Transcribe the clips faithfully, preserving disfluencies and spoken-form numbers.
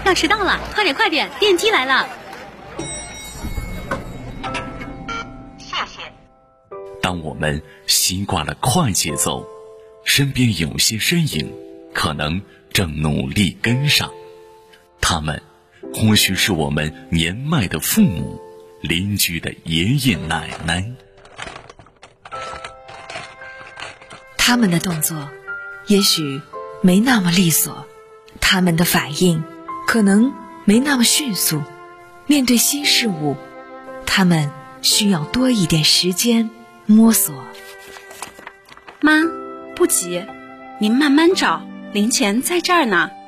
要迟到了，快点快点，电梯来了。 谢谢。 当我们习惯了快节奏，身边有些身影可能正努力跟上，他们或许是我们年迈的父母，邻居的爷爷奶奶。 他们的动作也许没那么利索，他们的反应可能没那么迅速，面对新事物，他们需要多一点时间摸索。 妈，不急，您慢慢找，零钱在这儿呢。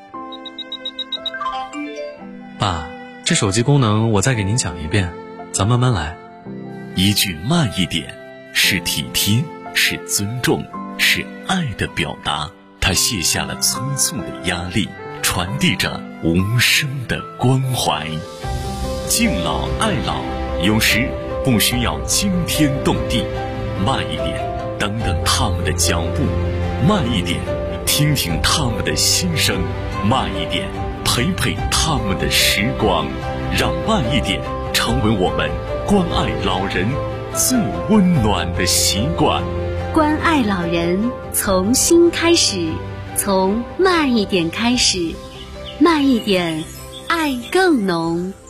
爸，这手机功能我再给您讲一遍，咱慢慢来。 一句慢一点，是体贴，是尊重，是爱的表达。他卸下了催促的压力，传递着无声的关怀。敬老爱老，有时不需要惊天动地，慢一点，等等他们的脚步；慢一点，听听他们的心声；慢一点，陪陪他们的时光。让慢一点成为我们关爱老人最温暖的习惯。 关爱老人，从心开始，从慢一点开始，慢一点，爱更浓。